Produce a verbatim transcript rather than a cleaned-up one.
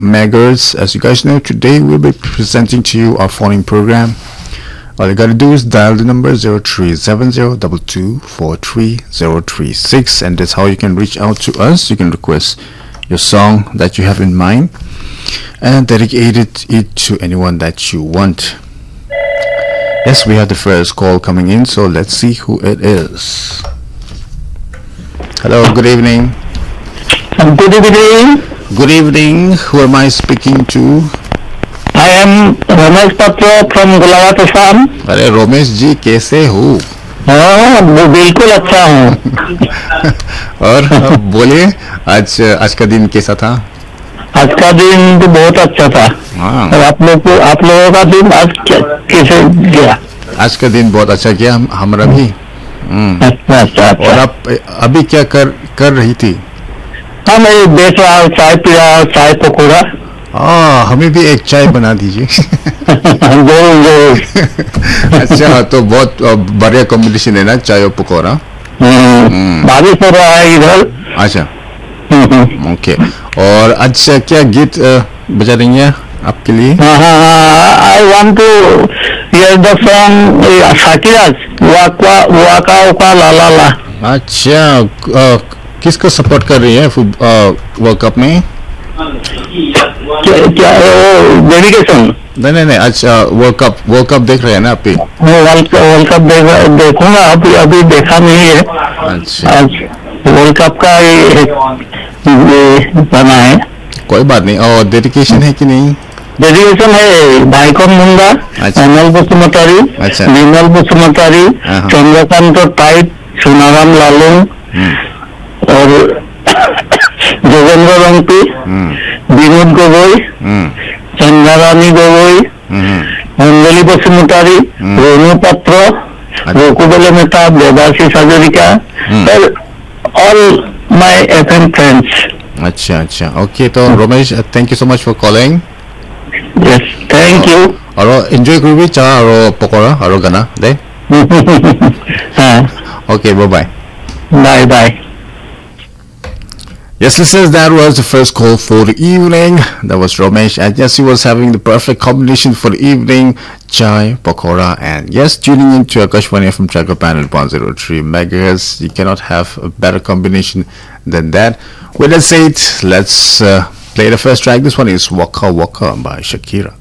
megahertz. As you guys know, today we'll be presenting to you our phone-in program. All you gotta do is dial the number zero three seven zero two two four three zero three six, and that's how you can reach out to us. You can request your song that you have in mind and dedicate it, it to anyone that you want. Yes, we have the first call coming in, so let's see who it is. Hello, good evening. Good evening. Good evening. Who am I speaking to? I am Ramesh Patra from Gulawat, Assam. अरे रोमेश जी कैसे हो? हाँ, बिल्कुल अच्छा हूँ। और बोलिए, आज आज का दिन कैसा था? आज का दिन तो बहुत अच्छा था। हाँ। और आप लोग को आप लोगों का दिन आज कैसे गया? आज का दिन बहुत अच्छा गया, हम हमारा भी। अच्छा अच्छा अच्छा। और आप अभी क्या कर कर रही थी? हाँ, मैं बैठ रहा हूँ, चाय पी रहा हूँ, चाय पकौड़ा। हाँ, हमें भी एक चाय बना दीजिए। जरूर जरूर। अच्छा, तो बहुत बढ़िया कॉम्बिनेशन है ना, चाय और पकौड़ा। बारिश हो रहा है इधर। अच्छा, ओके। और अच्छा, क्या गीत बजा रही हैं आपके लिए? I want to here the song शाकिराज वाका वाका वाका ला ला ला। अच्छा, किसको सपोर्ट कर रही है वर्ल्ड कप में? क्या डेडिकेशन? नहीं नहीं नहीं, अच्छा, वर्ल्ड कप वर्ल्ड कप देख रहे हैं ना आप? वर्ल्ड वर्ल्ड कप देखूंगा, अभी अभी देखा नहीं है। अच्छा, आज वर्ल्ड कप का ये बना है। कोई बात नहीं। और डेडिकेशन है कि नहीं? डेडिकेशन है भाईकम मुंडा, अनिल बसुमतारी, विमल बसुमतारी, चंद्रकांत टाइट, सोनाराम लालू और जोगेंद्र रंपी, विनोद गगৈ, चंद्रारानी गगৈ, अंजलि बसुमतारी, रोनू पात्र, रघुबल मेहता, देवाशीष हाजरिका और ऑल माय एफएम फ्रेंड्स। अच्छा अच्छा, ओके। तो Romesh, thank you so much for calling. Yes, thank you. और एंजॉय करबी चाह और पकोड़ा और गाना दे। हाँ, okay, bye bye. Bye bye. Yes, listeners, that was the first call for the evening. That was Romesh, and yes, he was having the perfect combination for the evening, chai, pakora, and yes, tuning into Akashvani from Tracker Panel one oh three megahertz. You cannot have a better combination than that. With that said, let's uh, play the first track. This one is Waka Waka by Shakira.